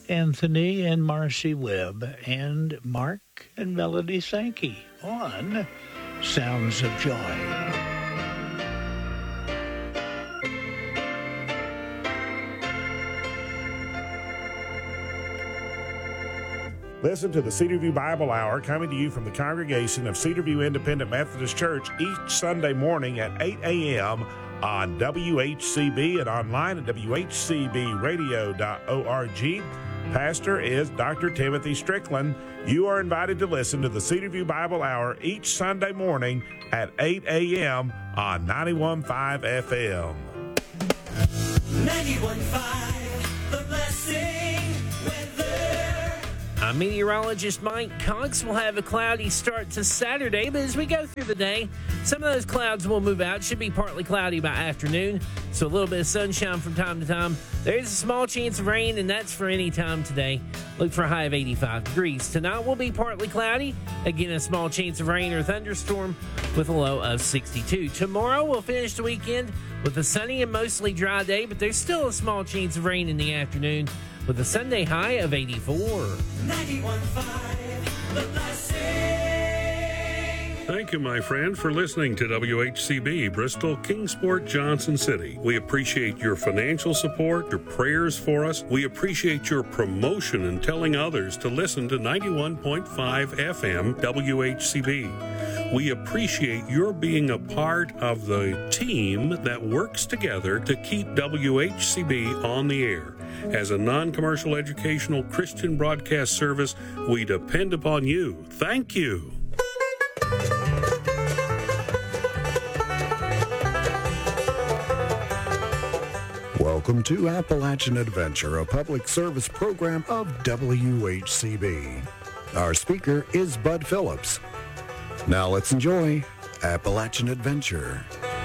Anthony and Marcy Webb, and Mark and Melody Sankey on Sounds of Joy. Listen to the Cedarview Bible Hour coming to you from the congregation of Cedarview Independent Methodist Church each Sunday morning at 8 a.m. on WHCB and online at WHCBradio.org. Pastor is Dr. Timothy Strickland. You are invited to listen to the Cedarview Bible Hour each Sunday morning at 8 a.m. on 91.5 FM. 91.5, The Blessing weather. Meteorologist Mike Cox will have a cloudy start to Saturday, but as we go through the day, some of those clouds will move out. Should be partly cloudy by afternoon, so a little bit of sunshine from time to time. There is a small chance of rain, and that's for any time today. Look for a high of 85 degrees. Tonight will be partly cloudy. Again, a small chance of rain or thunderstorm with a low of 62. Tomorrow we'll finish the weekend with a sunny and mostly dry day, but there's still a small chance of rain in the afternoon with a Sunday high of 84. 91.5, The Blessing. Thank you, my friend, for listening to WHCB, Bristol, Kingsport, Johnson City. We appreciate your financial support, your prayers for us. We appreciate your promotion and telling others to listen to 91.5 FM WHCB. We appreciate your being a part of the team that works together to keep WHCB on the air. As a non-commercial educational Christian broadcast service, we depend upon you. Thank you. Welcome to Appalachian Adventure, a public service program of WHCB. Our speaker is Bud Phillips. Now let's enjoy Appalachian Adventure.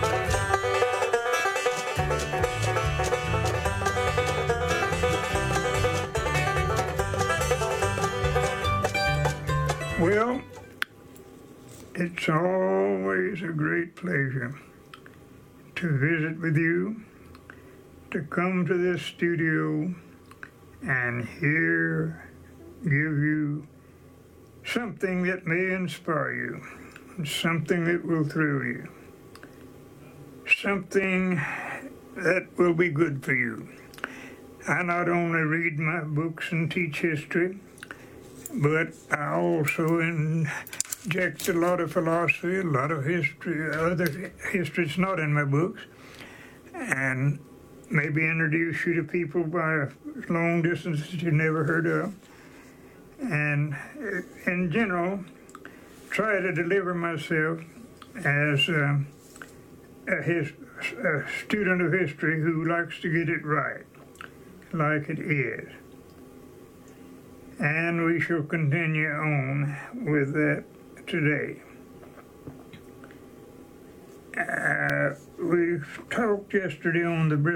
Well, it's always a great pleasure to visit with you, to come to this studio and here give you something that may inspire you, something that will thrill you, something that will be good for you. I not only read my books and teach history, but I also inject a lot of philosophy, a lot of history, other history that's not in my books, and maybe introduce you to people by long distances you never heard of. And in general, try to deliver myself as a student of history who likes to get it right, like it is. And we shall continue on with that today. We talked yesterday on the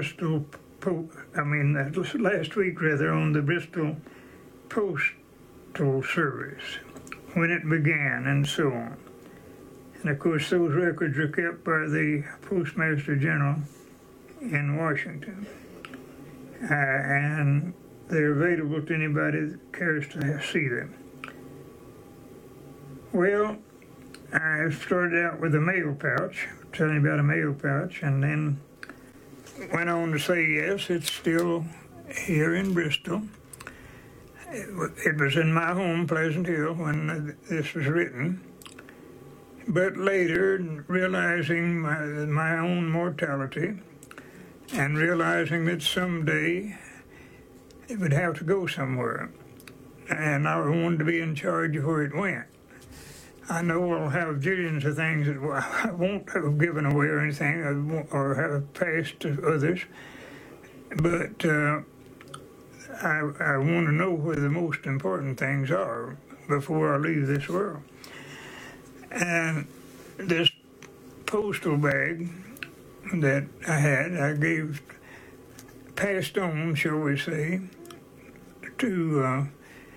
last week rather, on the Bristol Postal Service, when it began and so on. And of course those records are kept by the Postmaster General in Washington. And they're available to anybody that cares to see them. Well, I started out with a mail pouch, telling you about a mail pouch, and then went on to say, yes, it's still here in Bristol. It was in my home, Pleasant Hill, when this was written. But later, realizing my own mortality, and realizing that someday it would have to go somewhere, and I wanted to be in charge of where it went. I know I'll have zillions of things that I won't have given away or anything, or have passed to others, but I want to know where the most important things are before I leave this world. And this postal bag that I passed on, shall we say, to a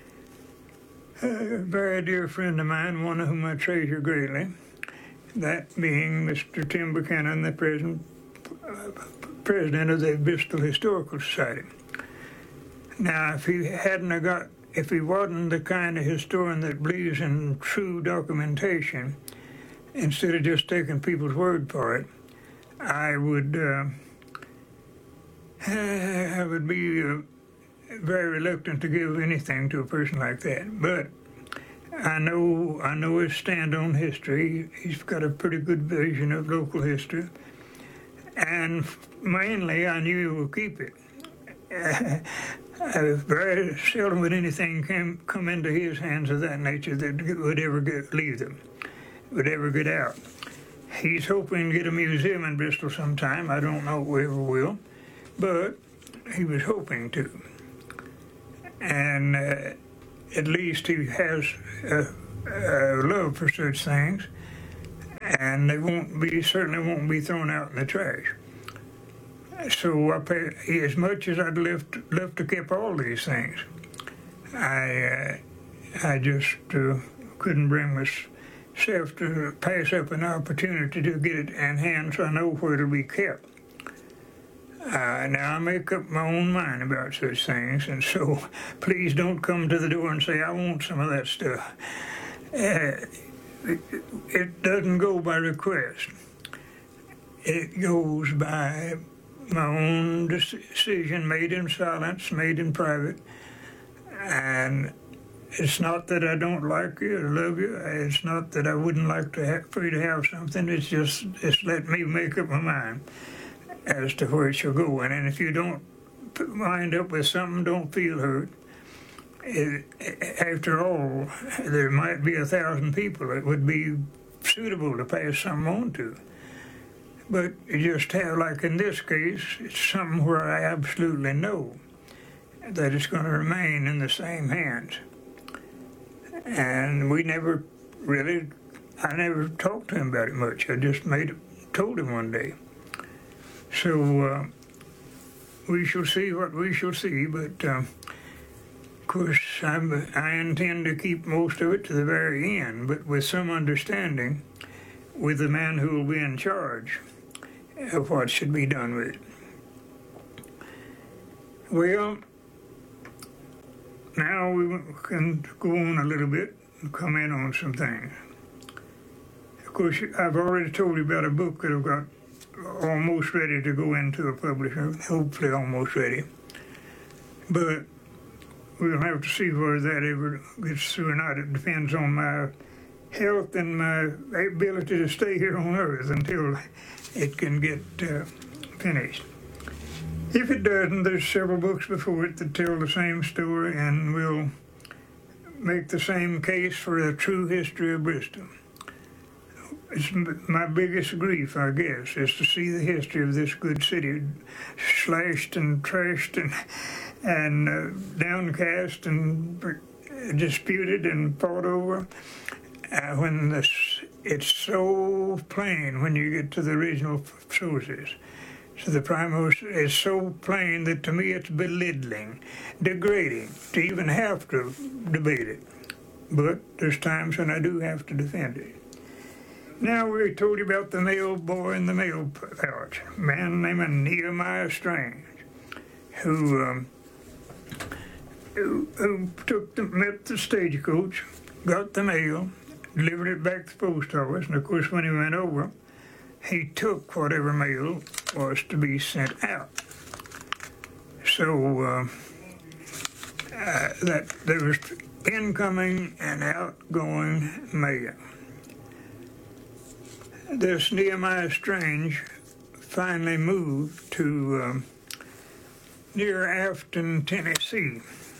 very dear friend of mine, one of whom I treasure greatly, that being Mr. Tim Buchanan, the president of the Bristol Historical Society. Now, if he wasn't the kind of historian that believes in true documentation, instead of just taking people's word for it, I would be very reluctant to give anything to a person like that. But I know his stand on history. He's got a pretty good vision of local history, and mainly I knew he would keep it. Very seldom would anything come into his hands of that nature that would ever leave them, would ever get out. He's hoping to get a museum in Bristol sometime. I don't know if we ever will, but he was hoping to. And at least he has a love for such things, and they certainly won't be thrown out in the trash. So as much as I'd love to keep all these things, I just couldn't bring myself to pass up an opportunity to get it in hand, so I know where it'll be kept. Now I make up my own mind about such things, and so please don't come to the door and say I want some of that stuff. It doesn't go by request. It goes by my own decision, made in silence, made in private. And it's not that I don't like you or love you. It's not that I wouldn't like for you to have something. It's let me make up my mind as to where it shall go. And if you don't wind up with something, don't feel hurt. After all, there might be 1,000 people that would be suitable to pass something on to. But you just have, like in this case, it's something where I absolutely know that it's going to remain in the same hands. And I never talked to him about it much. I just told him one day. So we shall see what we shall see, but of course I intend to keep most of it to the very end, but with some understanding with the man who will be in charge of what should be done with it. Well, now we can go on a little bit and come in on some things. Of course, I've already told you about a book that I've got almost ready to go into a publisher, hopefully almost ready. But we'll have to see whether that ever gets through or not. It depends on my health and my ability to stay here on Earth until it can get finished. If it doesn't, there's several books before it that tell the same story and will make the same case for the true history of Bristol. It's my biggest grief, I guess, is to see the history of this good city slashed and trashed and downcast and disputed and fought over. When it's so plain when you get to the original sources. So the primary is so plain that to me it's belittling, degrading to even have to debate it. But there's times when I do have to defend it. Now we told you about the mail boy in the mail pouch, a man named Nehemiah Strange, who met the stagecoach, got the mail, delivered it back to the post office, and of course when he went over, he took whatever mail was to be sent out. So that there was incoming and outgoing mail. This Nehemiah Strange finally moved to near Afton, Tennessee,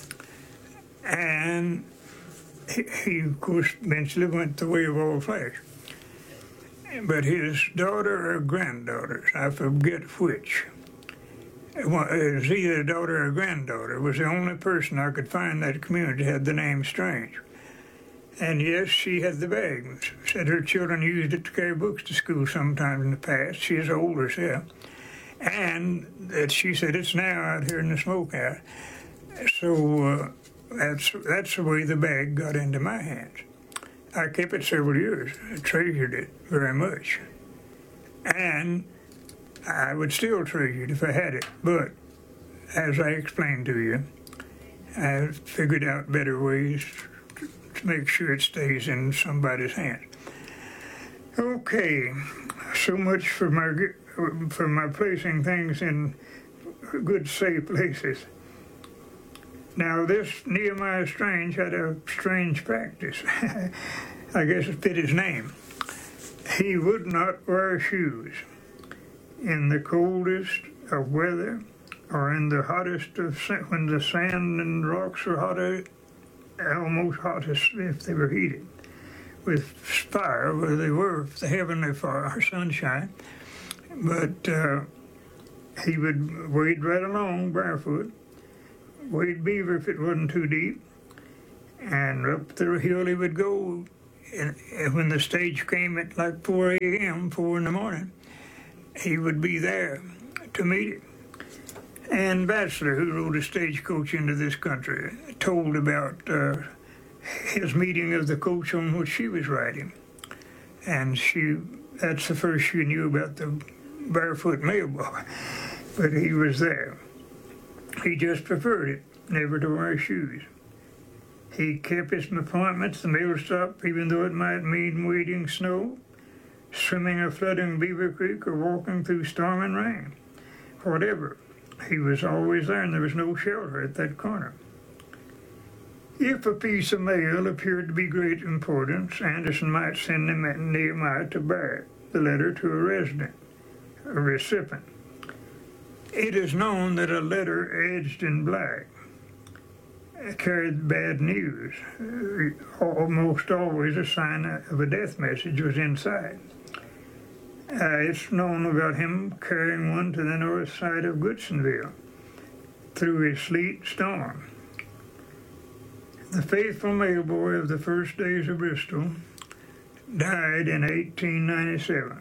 and he, of course, eventually went the way of all flesh. But his daughter or granddaughter, I forget which, it was either a daughter or granddaughter, was the only person I could find in that community had the name Strange. And yes, she had the bag. Said her children used it to carry books to school sometime in the past. She is old herself. And that she said it's now out here in the smokehouse. So that's the way the bag got into my hands. I kept it several years. I treasured it very much. And I would still treasure it if I had it. But, as I explained to you, I figured out better ways to make sure it stays in somebody's hands. Okay, so much for my placing things in good, safe places. Now, this Nehemiah Strange had a strange practice. I guess it fit his name. He would not wear shoes in the coldest of weather or in the hottest of when the sand and rocks were hotter, almost hottest if they were heated with fire, where they were the heavenly fire, sunshine. But he would wade right along barefoot, wade beaver if it wasn't too deep, and up the hill he would go. And when the stage came at like 4 a.m., 4 in the morning, he would be there to meet it. Ann Batchelor, who rode a stagecoach into this country, told about his meeting of the coach on which she was riding. And that's the first she knew about the barefoot mailboy. But he was there. He just preferred it, never to wear shoes. He kept his appointments, the mail stop, even though it might mean wading snow, swimming a flooding Beaver Creek, or walking through storm and rain. Whatever. He was always there, and there was no shelter at that corner. If a piece of mail appeared to be great importance, Anderson might send Nehemiah to bear the letter to a recipient. It is known that a letter edged in black carried bad news. Almost always a sign of a death message was inside. It's known about him carrying one to the north side of Goodsonville through a sleet storm. The faithful mailboy of the first days of Bristol died in 1897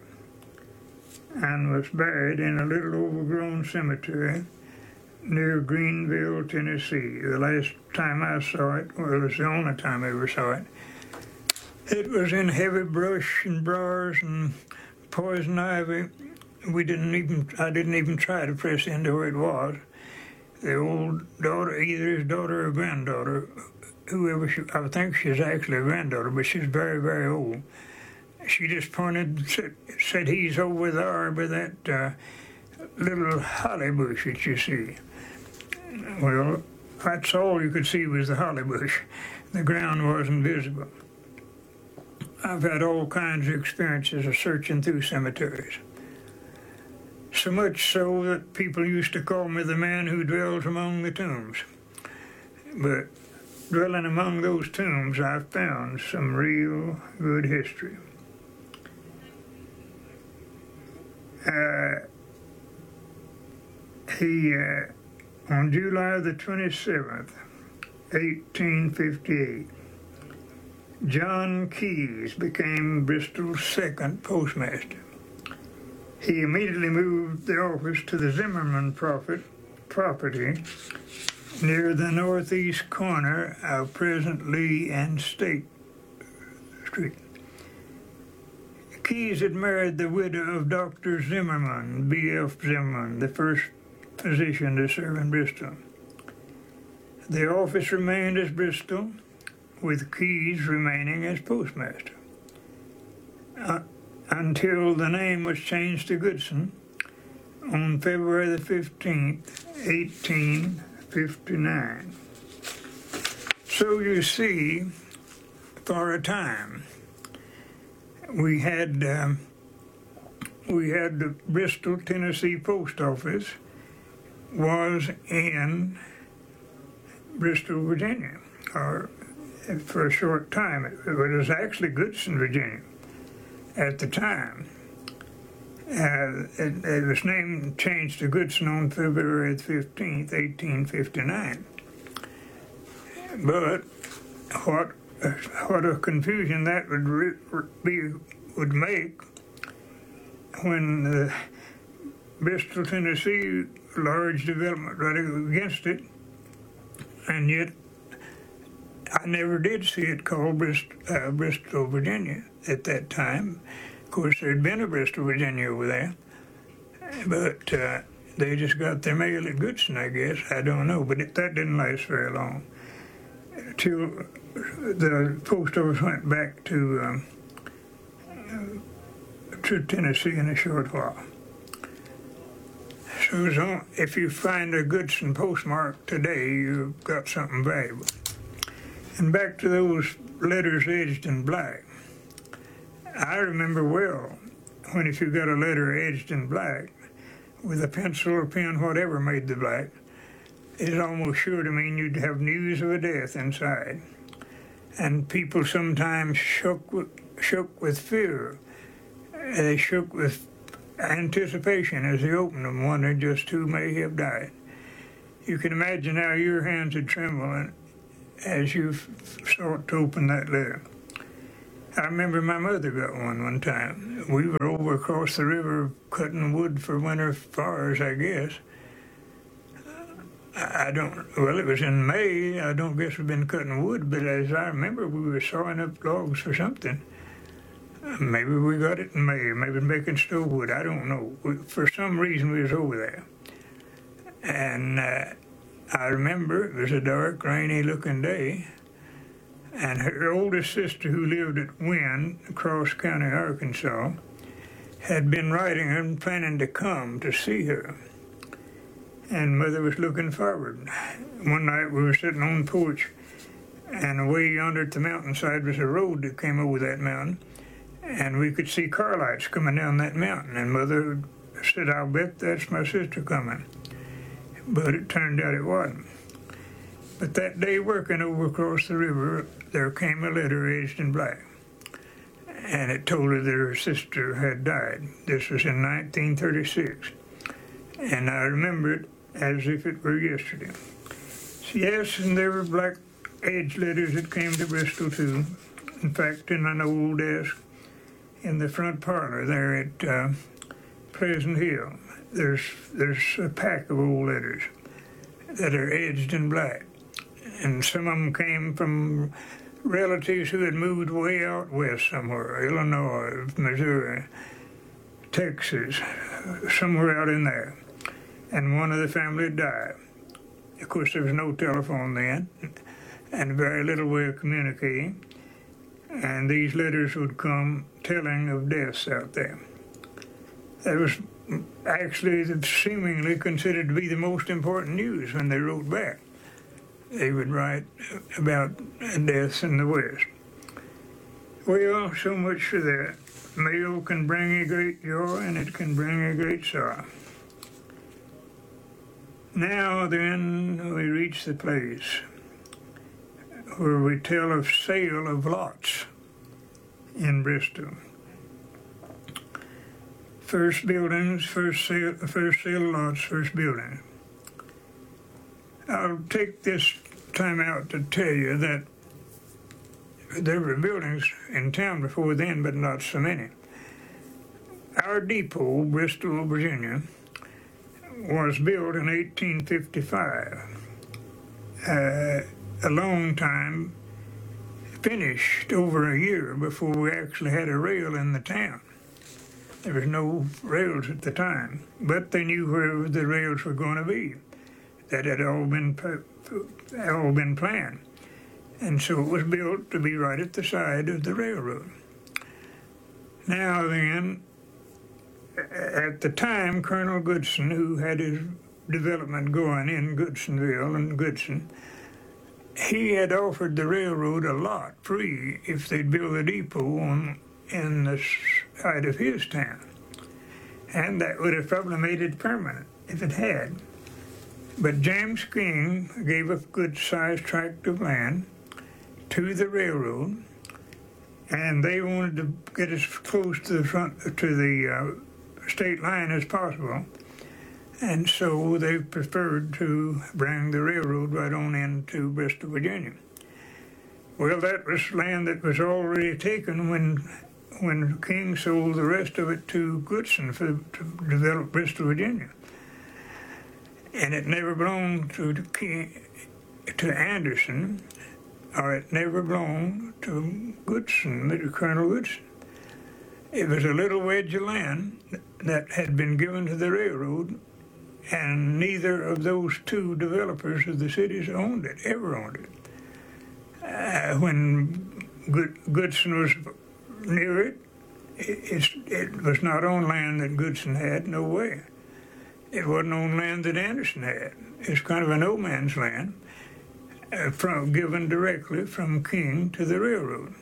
and was buried in a little overgrown cemetery near Greenville, Tennessee. The last time I saw it, well, it was the only time I ever saw it. It was in heavy brush and briars and poison ivy. I didn't even try to press into where it was. The old daughter, either his daughter or granddaughter, whoever I think she's actually a granddaughter, but she's very, very old. She just pointed, said he's over there by that little holly bush that you see. Well, that's all you could see was the holly bush. The ground wasn't visible. I've had all kinds of experiences of searching through cemeteries. So much so that people used to call me the man who dwells among the tombs. But dwelling among those tombs, I've found some real good history. On July the 27th, 1858, John Keyes became Bristol's second postmaster. He immediately moved the office to the Zimmerman property near the northeast corner of present Lee and State Street. Keyes had married the widow of Dr. Zimmerman, B.F. Zimmerman, the first physician to serve in Bristol. The office remained as Bristol, with Keyes remaining as postmaster, until the name was changed to Goodson on February the 15th, 1859. So you see, for a time, we had the Bristol, Tennessee post office was in Bristol, Virginia, or for a short time. It was actually Goodson, Virginia, at the time. It was changed to Goodson on February 15th, 1859. But what a confusion that would make when the Bristol, Tennessee large development right against it, and yet I never did see it called Bristol, Virginia at that time. Of course, there had been a Bristol, Virginia over there, but They just got their mail at Goodson, I guess. I don't know, but that didn't last very long. Till the post office went back to Tennessee in a short while. So if you find a Goodson postmark today, you've got something valuable. And back to those letters edged in black. I remember well when if you got a letter edged in black with a pencil or pen, whatever made the black, it's almost sure to mean you'd have news of a death inside. And people sometimes shook with fear. They shook with anticipation as they opened them, wondering just who may have died. You can imagine how your hands would tremble as you sought to open that letter. I remember my mother got one time. We were over across the river cutting wood for winter fires, I guess. It was in May. I don't guess we've been cutting wood, but as I remember, we were sawing up logs for something. Maybe we got it in May, maybe making stove wood, I don't know. For some reason, we was over there. And I remember it was a dark, rainy-looking day, and her oldest sister, who lived at Wynn, across County, Arkansas, had been writing and planning to come to see her. And Mother was looking forward. One night we were sitting on the porch, and away yonder at the mountainside was a road that came over that mountain, and we could see car lights coming down that mountain. And Mother said, "I'll bet that's my sister coming." But it turned out it wasn't. But that day, working over across the river, there came a letter edged in black, and it told her that her sister had died. This was in 1936, and I remember it as if it were yesterday. Yes, and there were black edged letters that came to Bristol too. In fact, in an old desk in the front parlor there at Pleasant Hill, there's a pack of old letters that are edged in black, and some of them came from relatives who had moved way out west somewhere, Illinois, Missouri, Texas, somewhere out in there, and one of the family died. Of course, there was no telephone then, and very little way of communicating, and these letters would come telling of deaths out there. That was actually seemingly considered to be the most important news when they wrote back. They would write about deaths in the West. Well, so much for that. Mail can bring a great joy, and it can bring a great sorrow. Now then, we reach the place where we tell of sale of lots in Bristol. First buildings, first sale of lots, first building. I'll take this time out to tell you that there were buildings in town before then, but not so many. Our depot, Bristol, Virginia, was built in 1855. A long time, finished over a year before we actually had a rail in the town. There was no rails at the time, but they knew where the rails were going to be. That had all been planned. And so it was built to be right at the side of the railroad. Now then, at the time, Colonel Goodson, who had his development going in Goodsonville and Goodson, he had offered the railroad a lot free if they'd build a depot in the side of his town. And that would have probably made it permanent if it had. But James King gave a good-sized tract of land to the railroad, and they wanted to get as close to the state line as possible, and so they preferred to bring the railroad right on into Bristol, Virginia. Well, that was land that was already taken when King sold the rest of it to Goodson to develop Bristol, Virginia. And it never belonged to Anderson, or it never belonged to Goodson, Colonel Goodson. It was a little wedge of land that had been given to the railroad and neither of those two developers of the cities ever owned it. When Goodson was near it, it was not on land that Goodson had, no way. It wasn't on land that Anderson had. It's kind of a no man's land, given directly from King to the railroad.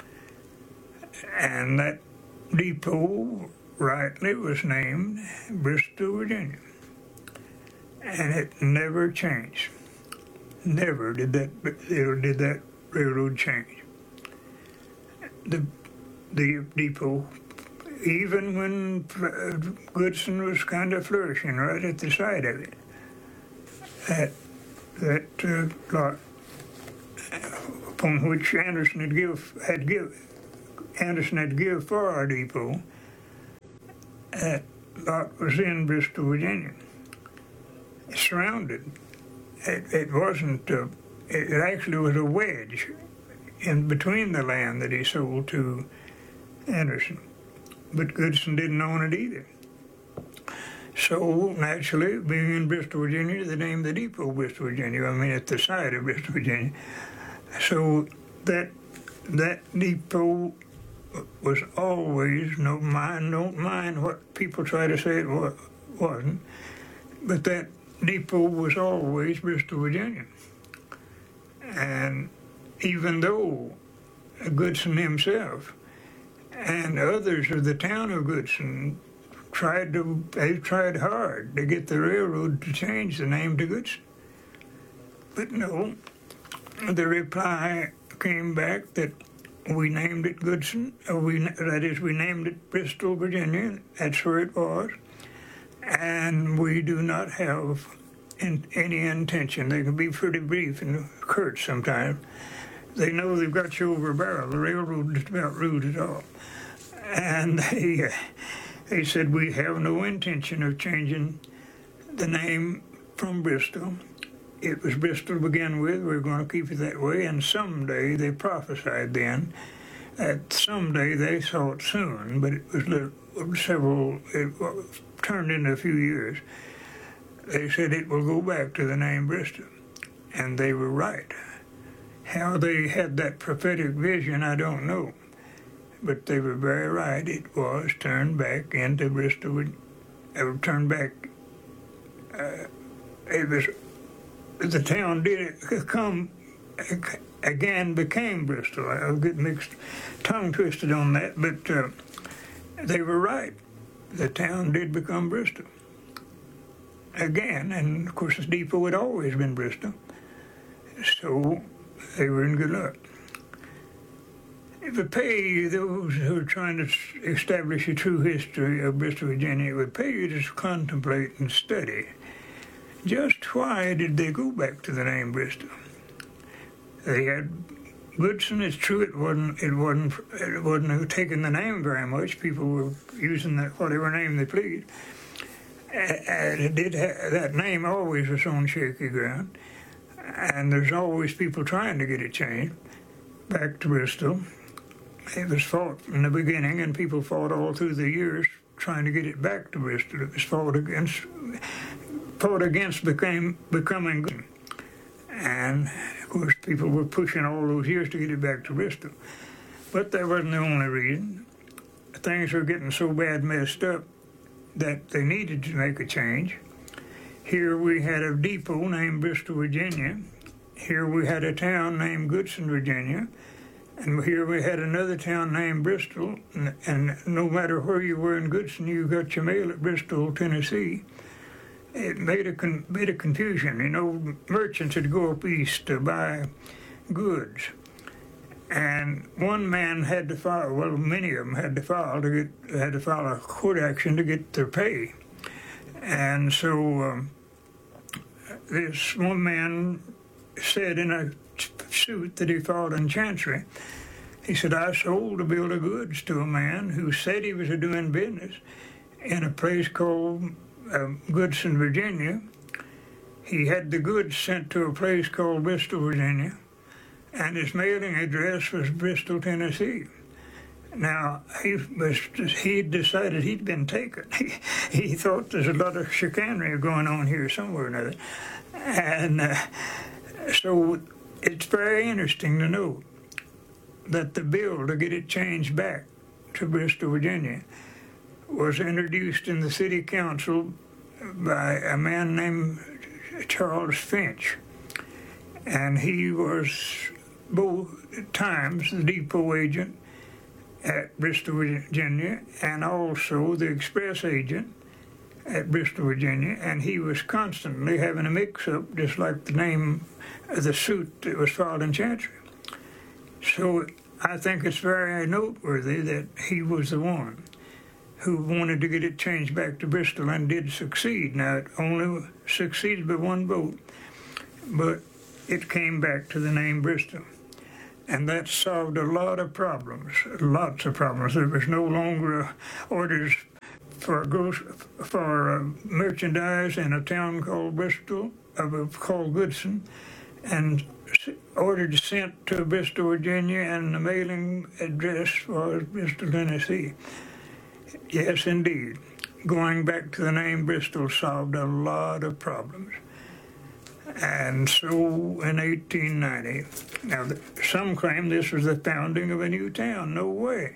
And that depot rightly was named Bristol, Virginia. And it never changed. Never did that railroad change. The depot, even when Goodson was kind of flourishing right at the side of it, that lot upon which Anderson had given for our depot, that lot was in Bristol, Virginia. It surrounded. It wasn't. It actually was a wedge in between the land that he sold to Anderson, but Goodson didn't own it either. So naturally, being in Bristol, Virginia, they named the depot Bristol, Virginia. I mean, at the side of Bristol, Virginia. So that depot was always, don't mind what people try to say it wasn't, but that depot was always Bristol, Virginia. And even though Goodson himself and others of the town of Goodson tried hard to get the railroad to change the name to Goodson. But no, the reply came back that we named it Goodson, we named it Bristol, Virginia, that's where it was, and we do not have any intention. They can be pretty brief and curt sometimes. They know they've got you over a barrel. The railroad is about rude at all. And they said, we have no intention of changing the name from Bristol. It was Bristol to begin with. We're going to keep it that way. And someday, they prophesied then, that someday they saw it soon, but it was it turned into a few years. They said it will go back to the name Bristol. And they were right. How they had that prophetic vision, I don't know. But they were very right. It was turned back into Bristol. Turned back. It was the town did come again, became Bristol. I'll get mixed, tongue twisted on that, but they were right. The town did become Bristol again, and of course the depot had always been Bristol. So they were in good luck. It would pay those who are trying to establish a true history of Bristol, Virginia, it would pay you to contemplate and study just why did they go back to the name Bristol. They had Goodson. It's true it wasn't taking the name very much. People were using whatever name they pleased. It did that name always was on shaky ground, and there's always people trying to get it changed back to Bristol. It was fought in the beginning, and people fought all through the years trying to get it back to Bristol. It was fought against becoming good. And, of course, people were pushing all those years to get it back to Bristol. But that wasn't the only reason. Things were getting so bad messed up that they needed to make a change. Here we had a depot named Bristol, Virginia. Here we had a town named Goodson, Virginia. And here we had another town named Bristol. And no matter where you were in Goodson, you got your mail at Bristol, Tennessee. It made a bit of confusion. You know, merchants would go up east to buy goods. And one man had to file, well, many of them had to file a court action to get their pay. And so this one man said in a suit that he filed in Chancery, he said, I sold a bill of goods to a man who said he was doing business in a place called Goodson, Virginia. He had the goods sent to a place called Bristol, Virginia, and his mailing address was Bristol, Tennessee. Now, he decided he'd been taken. He thought there's a lot of chicanery going on here somewhere or another. And so it's very interesting to note that the bill to get it changed back to Bristol, Virginia, was introduced in the city council by a man named Charles Finch. And he was both times the depot agent at Bristol, Virginia, and also the express agent at Bristol, Virginia, and he was constantly having a mix-up, just like the name of the suit that was filed in Chancery. So I think it's very noteworthy that he was the one who wanted to get it changed back to Bristol and did succeed. Now, it only succeeded by one vote, but it came back to the name Bristol. And that solved a lot of problems, lots of problems. There was no longer orders for merchandise in a town called Bristol, called Goodson, and orders sent to Bristol, Virginia, and the mailing address was Bristol, Tennessee. Yes, indeed. Going back to the name Bristol solved a lot of problems. And so in 1890, now some claim this was the founding of a new town. No way.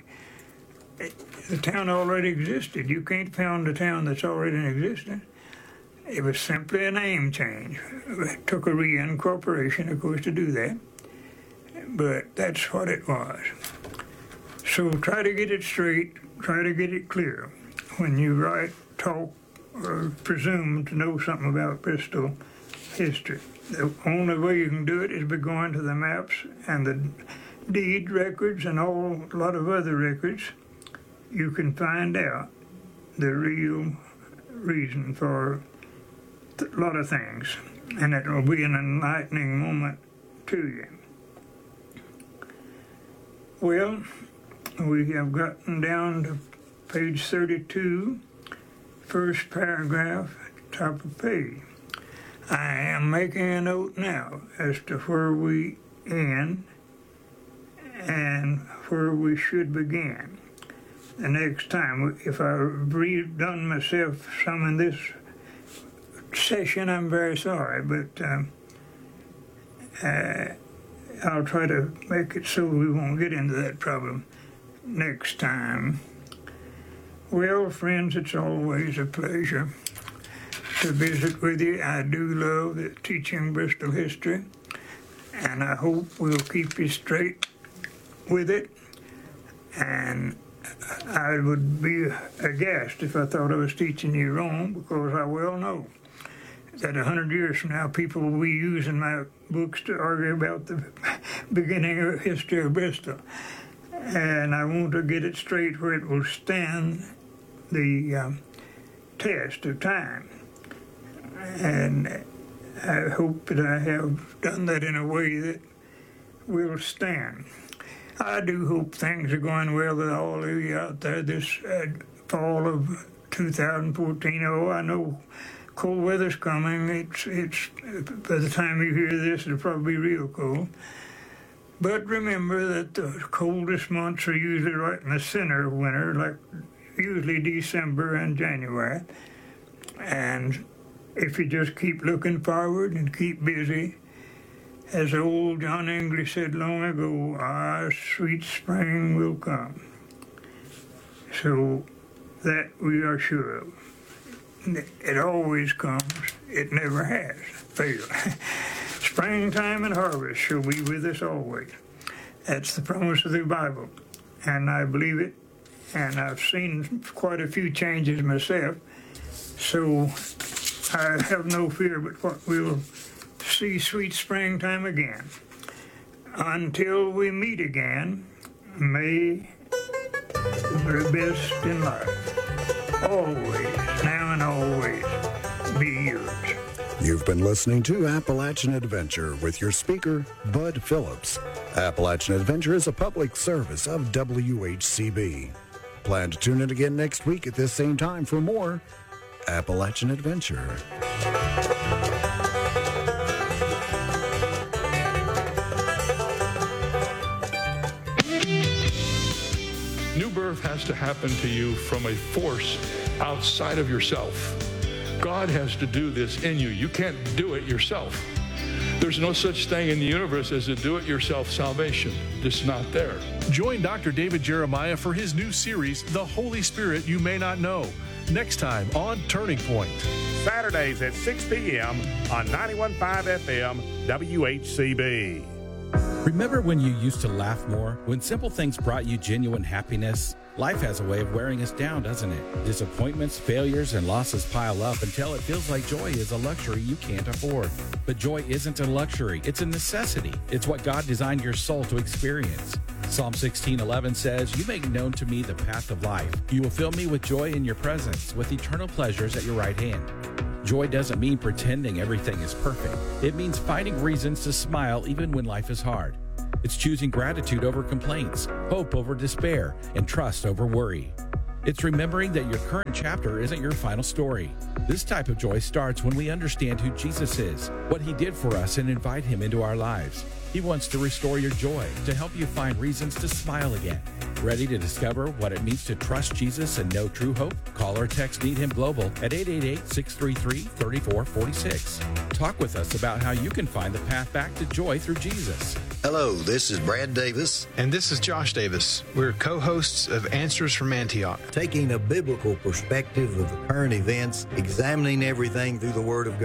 The town already existed. You can't found a town that's already in existence. It was simply a name change. It took a reincorporation, of course, to do that. But that's what it was. So try to get it straight, try to get it clear. When you write, talk, or presume to know something about Bristol history, the only way you can do it is by going to the maps and the deed records and a lot of other records. You can find out the real reason for a lot of things, and it will be an enlightening moment to you. Well, we have gotten down to page 32, first paragraph, top of page. I am making a note now as to where we end and where we should begin. The next time, if I've redone myself some in this session, I'm very sorry, but I'll try to make it so we won't get into that problem next time. Well, friends, it's always a pleasure to visit with you. I do love teaching Bristol history, and I hope we'll keep you straight with it. And I would be aghast if I thought I was teaching you wrong, because I well know that 100 years from now, people will be using my books to argue about the beginning of history of Bristol. And I want to get it straight where it will stand the test of time. And I hope that I have done that in a way that will stand. I do hope things are going well with all of you out there this fall of 2014. Oh, I know cold weather's coming. It's by the time you hear this, it'll probably be real cold. But remember that the coldest months are usually right in the center of winter, like usually December and January. And if you just keep looking forward and keep busy, as old John English said long ago, our sweet spring will come. So that we are sure of. It always comes. It never has failed. Springtime and harvest shall be with us always. That's the promise of the Bible, and I believe it, and I've seen quite a few changes myself, so I have no fear but what we'll see sweet springtime again. Until we meet again, may the best in life always, now and always, be yours. You've been listening to Appalachian Adventure with your speaker, Bud Phillips. Appalachian Adventure is a public service of WHCB. Plan to tune in again next week at this same time for more Appalachian Adventure. birth has to happen to you from a force outside of yourself. God has to do this in you. You can't do it yourself. There's no such thing in the universe as a do-it-yourself salvation. It's not there. Join Dr. David Jeremiah for his new series, The Holy Spirit You May Not Know, next time on Turning Point. Saturdays at 6 p.m. on 91.5 FM WHCB. Remember when you used to laugh more? When simple things brought you genuine happiness? Life has a way of wearing us down, doesn't it? Disappointments, failures, and losses pile up until it feels like joy is a luxury you can't afford. But joy isn't a luxury, it's a necessity. It's what God designed your soul to experience. Psalm 16:11 says, "You make known to me the path of life. You will fill me with joy in your presence, with eternal pleasures at your right hand." Joy doesn't mean pretending everything is perfect. It means finding reasons to smile even when life is hard. It's choosing gratitude over complaints, hope over despair, and trust over worry. It's remembering that your current chapter isn't your final story. This type of joy starts when we understand who Jesus is, what he did for us, and invite him into our lives. He wants to restore your joy, to help you find reasons to smile again. Ready to discover what it means to trust Jesus and know true hope? Call or text Need Him Global at 888-633-3446. Talk with us about how you can find the path back to joy through Jesus. Hello, this is Brad Davis. And this is Josh Davis. We're co-hosts of Answers from Antioch. Taking a biblical perspective of the current events, examining everything through the Word of God.